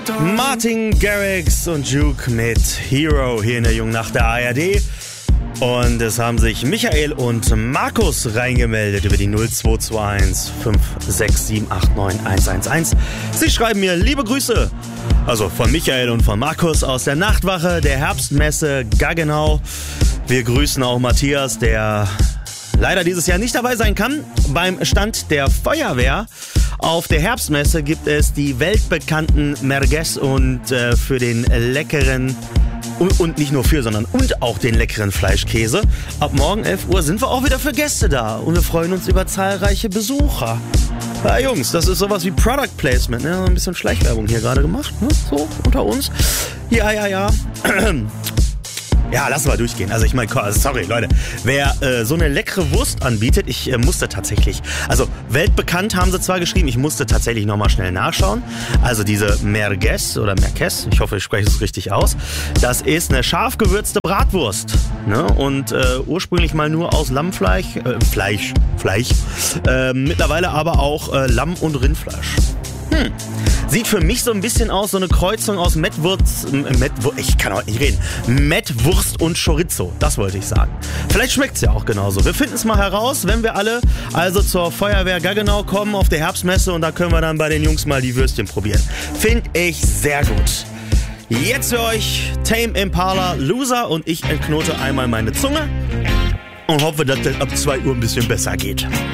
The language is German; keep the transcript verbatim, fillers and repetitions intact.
Martin Garrix und Juke mit Hero hier in der Jungen Nacht der A R D. Und es haben sich Michael und Markus reingemeldet über die null zwei zwei eins fünf sechs sieben acht neun eins eins eins. Sie schreiben mir liebe Grüße, also von Michael und von Markus aus der Nachtwache der Herbstmesse Gaggenau. Wir grüßen auch Matthias, der leider dieses Jahr nicht dabei sein kann. Beim Stand der Feuerwehr auf der Herbstmesse gibt es die weltbekannten Merguez und äh, für den leckeren und, und nicht nur für, sondern und auch den leckeren Fleischkäse. Ab morgen elf Uhr sind wir auch wieder für Gäste da und wir freuen uns über zahlreiche Besucher. Ja, Jungs, das ist sowas wie Product Placement, ne? Ein bisschen Schleichwerbung hier gerade gemacht, ne? So unter uns. Ja, ja, ja. Ja, lassen wir durchgehen. Also ich meine, sorry Leute, wer äh, so eine leckere Wurst anbietet, ich äh, musste tatsächlich, also weltbekannt haben sie zwar geschrieben, ich musste tatsächlich nochmal schnell nachschauen. Also diese Merguez oder Merguez, ich hoffe, ich spreche es richtig aus, das ist eine scharf gewürzte Bratwurst, ne? Und äh, ursprünglich mal nur aus Lammfleisch, äh, Fleisch, Fleisch, äh, mittlerweile aber auch äh, Lamm- und Rindfleisch. Hm. Sieht für mich so ein bisschen aus, so eine Kreuzung aus Mettwurst, Mettwurst, ich kann heute nicht reden, Mettwurst und Chorizo, das wollte ich sagen. Vielleicht schmeckt es ja auch genauso. Wir finden es mal heraus, wenn wir alle also zur Feuerwehr Gaggenau kommen auf der Herbstmesse und da können wir dann bei den Jungs mal die Würstchen probieren. Finde ich sehr gut. Jetzt für euch Tame Impala Loser und ich entknote einmal meine Zunge und hoffe, dass das ab zwei Uhr ein bisschen besser geht.